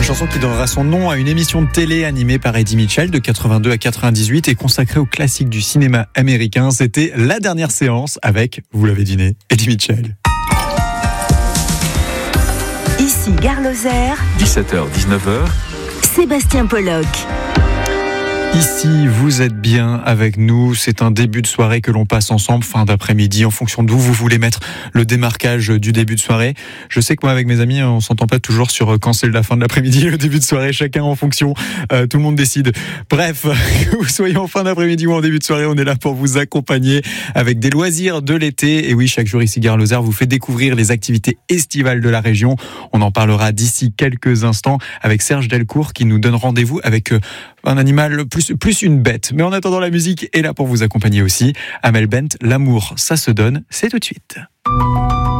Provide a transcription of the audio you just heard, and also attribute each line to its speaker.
Speaker 1: Une chanson qui donnera son nom à une émission de télé animée par Eddie Mitchell de 82 à 98 et consacrée aux classiques du cinéma américain. C'était La Dernière Séance avec, vous l'avez deviné, Eddie Mitchell.
Speaker 2: Ici Gare Lozère,
Speaker 3: 17h-19h,
Speaker 2: Sébastien Pollock.
Speaker 1: Ici, vous êtes bien avec nous. C'est un début de soirée que l'on passe ensemble, fin d'après-midi, en fonction d'où vous voulez mettre le démarquage du début de soirée. Je sais que moi, avec mes amis, on s'entend pas toujours sur quand c'est la fin de l'après-midi, le début de soirée. Chacun en fonction, tout le monde décide. Bref, que vous soyez en fin d'après-midi ou en début de soirée, on est là pour vous accompagner avec des loisirs de l'été. Et oui, chaque jour ici, Gare Lozère vous fait découvrir les activités estivales de la région. On en parlera d'ici quelques instants avec Serge Delcourt qui nous donne rendez-vous avec un animal plus une bête. Mais en attendant, la musique est là pour vous accompagner aussi. Amel Bent, l'amour, ça se donne, c'est tout de suite.